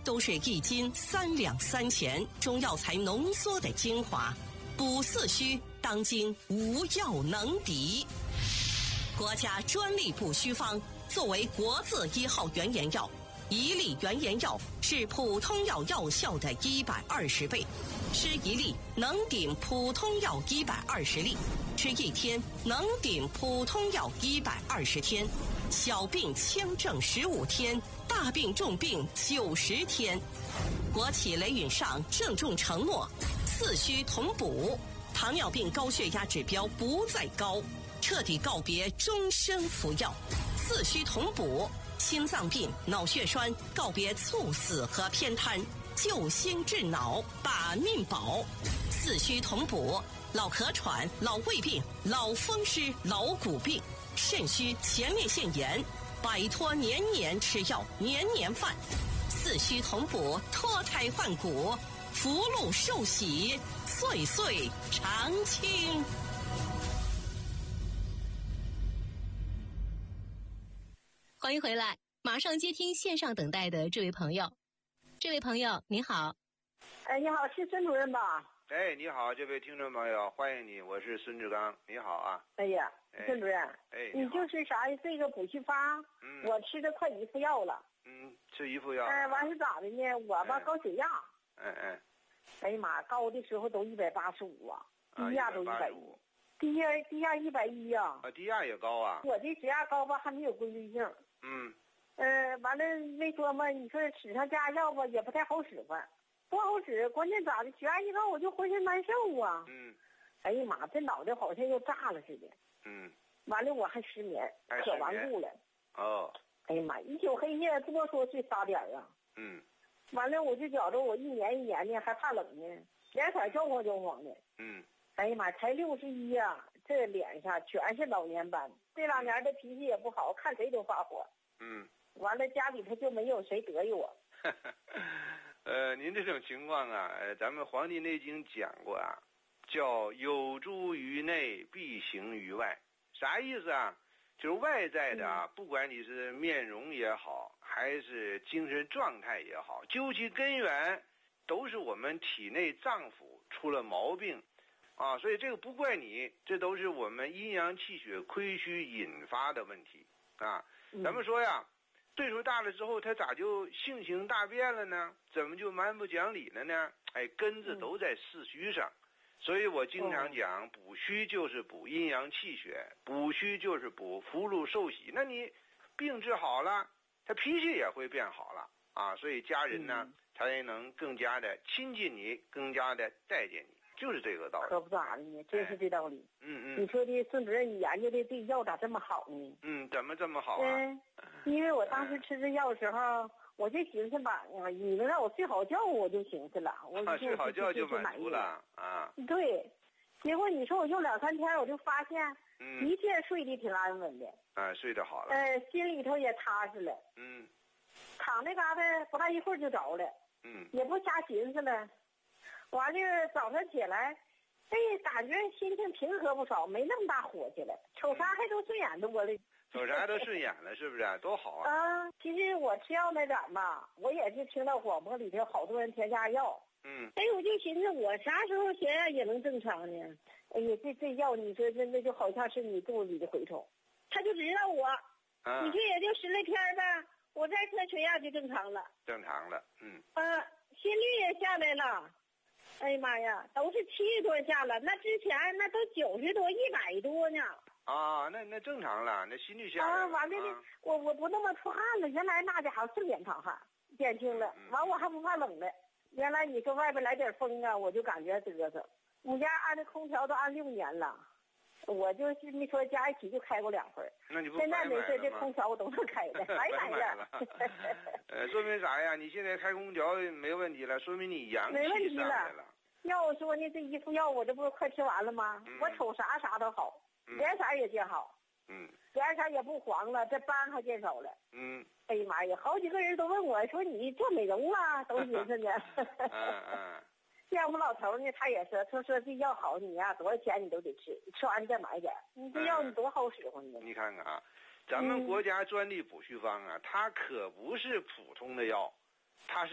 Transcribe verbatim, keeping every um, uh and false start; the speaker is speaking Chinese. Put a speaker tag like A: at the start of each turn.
A: 都是一斤三两三钱，中药材浓缩的精华，补四虚，当今无药能敌。国家专利补虚方作为国字一号原研药，一粒原研药是普通药药效的一百二十倍，吃一粒能顶普通药一百二十粒，吃一天能顶普通药一百二十天，小病轻症十五天，大病重病九十天。国企雷允上郑重承诺，四虚同补，糖尿病高血压指标不再高，彻底告别终身服药。四虚同补，心脏病、脑血栓告别猝死和偏瘫，救心治脑，把命保。四虚同补，老咳喘、老胃病、老风湿、老骨病、肾虚、前列腺炎，摆脱年年吃药、年年犯。四虚同补，脱胎换骨，福禄寿喜，岁岁常青。欢迎回来，马上接听线上等待的这位朋友。这位朋友您好。
B: 哎，你好，是孙主任吧？
C: 哎，你好，这位听众朋友，欢迎你，我是孙志刚，你好啊。
B: 哎呀，
C: 哎
B: 孙主任，
C: 哎，
B: 你就是啥呀？这个补虚方，
C: 嗯，
B: 我吃的快一副药了。
C: 嗯，吃一副药。
B: 哎，完是咋的呢？我吧、
C: 哎
B: 高血压，
C: 哎哎，
B: 哎呀妈，高的时候都一百八十五啊，
C: 啊
B: 低压都一百一，低压低压一百一呀。
C: 啊，低压也高啊。
B: 我这血压高吧，还没有规律性。
C: 嗯。
B: 呃，完了没说嘛，你说使上加药吧，也不太好使唤，不好使。关键咋的？血压一高，我就浑身难受啊。
C: 嗯。
B: 哎呀妈，这脑袋好像又炸了似的。
C: 嗯。
B: 完了，我还失眠，
C: 还
B: 可顽固了。
C: 哦。
B: 哎呀妈，一宿黑夜多说是仨点啊。
C: 嗯。
B: 完了，我就觉着我一年一年的还怕冷呢，脸色焦黄焦黄的。
C: 嗯。
B: 哎呀妈，才六十一呀，这脸上全是老年斑。这两年的脾气也不好，看谁都发火。
C: 嗯。
B: 完了，家里头就没有谁得意我。
C: 呃，您这种情况啊，呃，咱们《黄帝内经》讲过啊，叫有诸于内，必行于外。啥意思啊？就是外在的啊，不管你是面容也好，还是精神状态也好，究其根源，都是我们体内脏腑出了毛病啊。所以这个不怪你，这都是我们阴阳气血亏虚引发的问题啊。咱们说呀，岁数大了之后，他咋就性情大变了呢？怎么就蛮不讲理了呢？哎，根子都在四虚上。所以我经常讲，补虚就是补阴阳气血，补虚就是补福禄寿喜。那你病治好了，他脾气也会变好了啊。所以家人呢，才能更加的亲近你，更加的待见你，就是这个道理。
B: 可不咋的呢，真是这道理。
C: 嗯嗯。
B: 你说的孙主任，你研究的这药咋这么好呢？
C: 嗯，怎么这么好啊？
B: 嗯，因为我当时吃这药的时候，我就寻思吧，你能让我睡好觉，我就寻思了，我就、
C: 啊、睡好觉就
B: 满
C: 足了啊。
B: 对，结果你说我用两三天，我就发现，
C: 嗯，
B: 的确睡得挺安稳的。
C: 啊，睡得好了。
B: 呃，心里头也踏实了。
C: 嗯。
B: 躺那嘎达不大一会儿就着了。
C: 嗯。
B: 也不瞎寻思了，完了早上起来，哎，感觉心情平和不少，没那么大火气了，瞅啥还都顺眼多了。
C: 瞅啥都顺眼了，是不是？多好啊！
B: 啊，其实我吃药那点吧，我也是听到广播里头好多人添加药。
C: 嗯。
B: 哎，我就寻思我啥时候血压也能正常呢？哎呀，这这药你说这那就好像是你肚子里的蛔虫，他就知道我，
C: 啊、
B: 你说也就十来天呗，我再测血压就正常了。
C: 正常了，嗯。
B: 啊，心率也下来了。哎呀妈呀，都是七十多下了，那之前那都九十多、一百多呢。
C: 啊，那那正常了，那心率下来了。
B: 啊，完了呢，啊、我我不那么出汗了，原来那家伙是脸淌汗，减轻了。完、嗯、我还不怕冷了，原来你说外边来点风啊，我就感觉嘚瑟。我家安的空调都安六年了，我就是没说加一起就开过两回。
C: 那你不
B: 现在没事，这空调我都能开的，白买了。
C: 呃，说明啥呀？你现在开空调没问题了，说明你阳气上来了。
B: 要说呢，这一副药我这不是快吃完了吗？嗯、我瞅啥啥都好。脸色也见好，
C: 嗯，
B: 脸色也不黄了，这斑还见少了，
C: 嗯，
B: 哎呀妈呀，好几个人都问我说你做美容啊，都寻思呢，
C: 嗯嗯，
B: 像我们老头呢，他也是，他说这药好，你呀、啊、多少钱你都得吃，吃完你再买点，你这药你多好使唤呢、
C: 嗯。你看看啊，咱们国家专利补虚方啊，嗯、它可不是普通的药，它是。